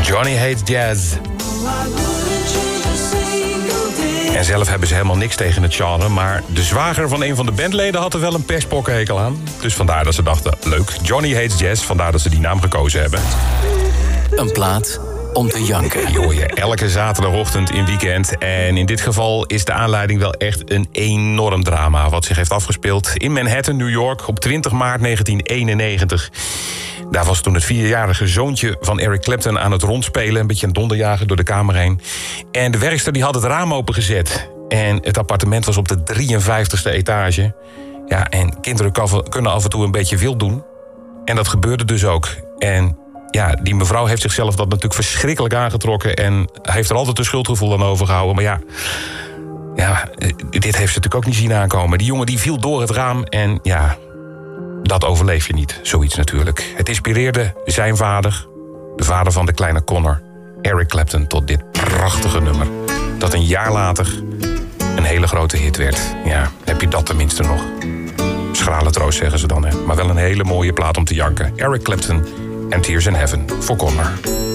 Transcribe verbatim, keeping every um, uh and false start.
Johnny Hates Jazz. En zelf hebben ze helemaal niks tegen het genre, maar de zwager van een van de bandleden had er wel een pestpokkenhekel aan. Dus vandaar dat ze dachten, leuk, Johnny Hates Jazz, vandaar dat ze die naam gekozen hebben. Een plaat om te janken. Die hoor je elke zaterdagochtend in weekend. En in dit geval is de aanleiding wel echt een enorm drama wat zich heeft afgespeeld in Manhattan, New York, op twintig maart negentien eenennegentig. Daar was toen het vierjarige zoontje van Eric Clapton aan het rondspelen, een beetje aan het donderjagen door de kamer heen. En de werkster die had het raam opengezet. En het appartement was op de drieënvijftigste etage. Ja, en kinderen kunnen af en toe een beetje wild doen. En dat gebeurde dus ook. En ja, die mevrouw heeft zichzelf dat natuurlijk verschrikkelijk aangetrokken en heeft er altijd een schuldgevoel aan overgehouden. Maar ja, ja, dit heeft ze natuurlijk ook niet zien aankomen. Die jongen die viel door het raam en ja, dat overleef je niet, zoiets natuurlijk. Het inspireerde zijn vader, de vader van de kleine Connor, Eric Clapton, tot dit prachtige nummer. Dat een jaar later een hele grote hit werd. Ja, heb je dat tenminste nog. Schrale troost zeggen ze dan, hè. Maar wel een hele mooie plaat om te janken. Eric Clapton en Tears in Heaven voor Connor.